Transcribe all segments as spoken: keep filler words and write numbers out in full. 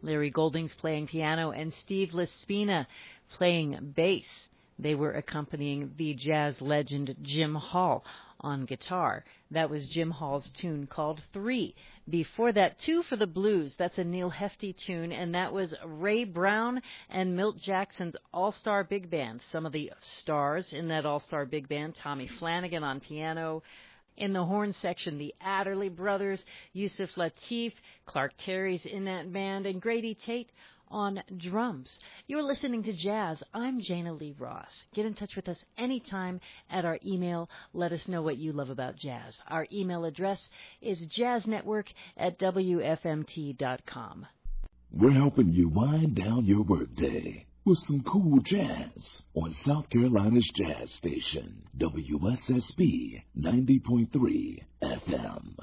Larry Goldings playing piano, and Steve Laspina playing bass. They were accompanying the jazz legend Jim Hall on guitar. That was Jim Hall's tune called Three. Before that, Two for the Blues. That's a Neil Hefti tune, and that was Ray Brown and Milt Jackson's All-Star Big Band. Some of the stars in that All-Star Big Band: Tommy Flanagan on piano. In the horn section, the Adderley Brothers, Yusuf Lateef, Clark Terry's in that band, and Grady Tate on drums. You're listening to Jazz. I'm Jana Lee Ross. Get in touch with us anytime at our email. Let us know what you love about jazz. Our email address is jazznetwork at w f m t dot com. We're helping you wind down your workday with some cool jazz on South Carolina's jazz station, W S S B ninety point three F M.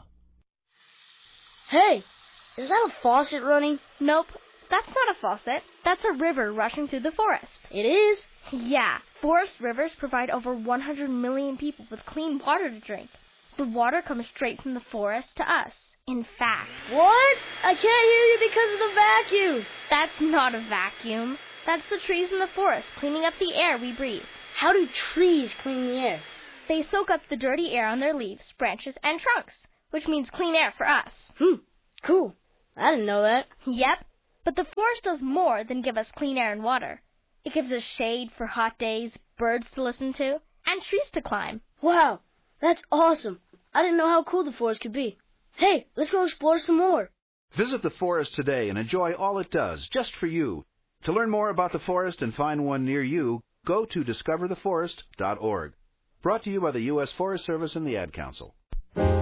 Hey, is that a faucet running? Nope. That's not a faucet. That's a river rushing through the forest. It is? Yeah. Forest rivers provide over one hundred million people with clean water to drink. The water comes straight from the forest to us. In fact... What? I can't hear you because of the vacuum. That's not a vacuum. That's the trees in the forest cleaning up the air we breathe. How do trees clean the air? They soak up the dirty air on their leaves, branches, and trunks, which means clean air for us. Hmm. Cool. I didn't know that. Yep. But the forest does more than give us clean air and water. It gives us shade for hot days, birds to listen to, and trees to climb. Wow, that's awesome. I didn't know how cool the forest could be. Hey, let's go explore some more. Visit the forest today and enjoy all it does, just for you. To learn more about the forest and find one near you, go to discover the forest dot org. Brought to you by the U S Forest Service and the Ad Council.